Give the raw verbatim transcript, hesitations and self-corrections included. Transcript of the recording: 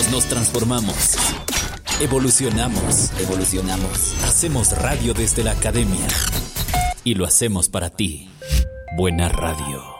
Juntos nos transformamos. Evolucionamos. Evolucionamos. Hacemos radio desde la academia. Y lo hacemos para ti. Buena radio.